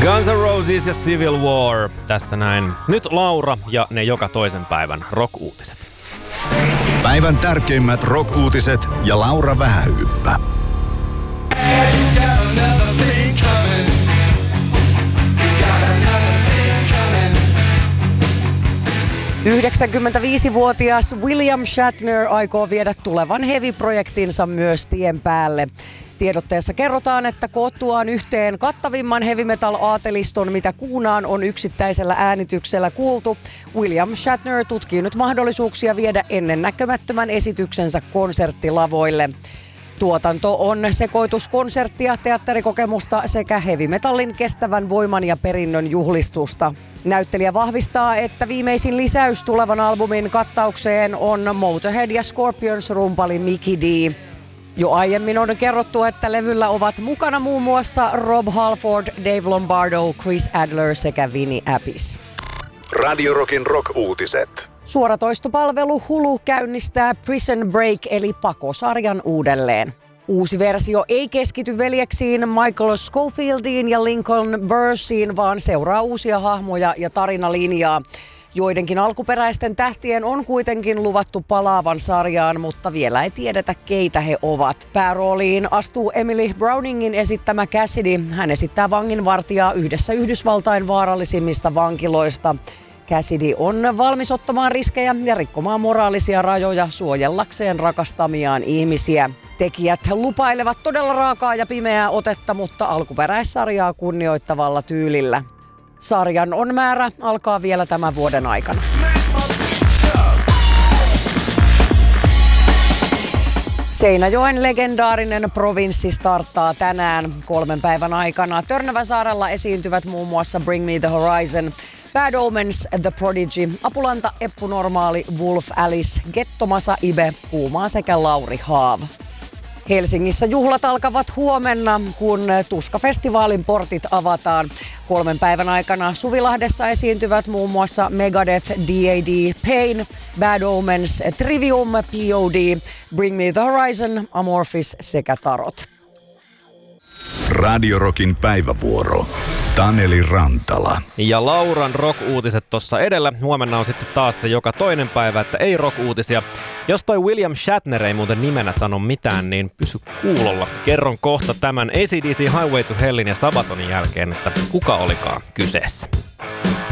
Guns N' Roses ja Civil War. Tässä näin. Nyt Laura ja ne joka toisen päivän rock-uutiset. Päivän tärkeimmät rock-uutiset ja Laura Vähähyyppä. 95-vuotias William Shatner aikoo viedä tulevan heavy-projektinsa myös tien päälle. Tiedotteessa kerrotaan, että koottuaan yhteen kattavimman heavy metal-aateliston, mitä kuunaan on yksittäisellä äänityksellä kuultu, William Shatner tutkii nyt mahdollisuuksia viedä ennennäkemättömän esityksensä konserttilavoille. Tuotanto on sekoitus konserttia, teatterikokemusta sekä heavy metallin kestävän voiman ja perinnön juhlistusta. Näyttelijä vahvistaa, että viimeisin lisäys tulevan albumin kattaukseen on Motorhead ja Scorpions rumpali Mikkey D. Jo aiemmin on kerrottu, että levyllä ovat mukana muun muassa Rob Halford, Dave Lombardo, Chris Adler sekä Vinnie Appice. Radio Rockin rock-uutiset. Suoratoistopalvelu Hulu käynnistää Prison Break eli pakosarjan uudelleen. Uusi versio ei keskity veljeksiin Michael Scofieldiin ja Lincoln Bursiin, vaan seuraa uusia hahmoja ja tarinalinjaa. Joidenkin alkuperäisten tähtien on kuitenkin luvattu palaavan sarjaan, mutta vielä ei tiedetä, keitä he ovat. Päärooliin astuu Emily Browningin esittämä Cassidy. Hän esittää vanginvartijaa yhdessä Yhdysvaltain vaarallisimmista vankiloista. Cassidy on valmis ottamaan riskejä ja rikkomaan moraalisia rajoja suojellakseen rakastamiaan ihmisiä. Tekijät lupailevat todella raakaa ja pimeää otetta, mutta alkuperäissarjaa kunnioittavalla tyylillä. Sarjan on määrä alkaa vielä tämän vuoden aikana. Seinäjoen legendaarinen provinssi starttaa tänään 3 päivän aikana. Törnäväsaarella esiintyvät muun muassa Bring Me The Horizon, Bad Omens, The Prodigy, Apulanta, Eppu Normaali, Wolf Alice, Gettomasa, Ibe, Kuumaa sekä Lauri Haav. Helsingissä juhlat alkavat huomenna, kun Tuska-festivaalin portit avataan. 3 päivän aikana Suvilahdessa esiintyvät muun muassa Megadeth, D.A.D., Pain, Bad Omens, Trivium, P.O.D., Bring Me The Horizon, Amorphis sekä Tarot. Radio Rockin päivävuoro. Taneli Rantala. Ja Lauran rock-uutiset tuossa edellä. Huomenna on sitten taas se joka toinen päivä, että ei rock-uutisia. Jos toi William Shatner ei muuten nimenä sano mitään, niin pysy kuulolla. Kerron kohta tämän AC/DC Highway to Hellin ja Sabatonin jälkeen, että kuka olikaan kyseessä.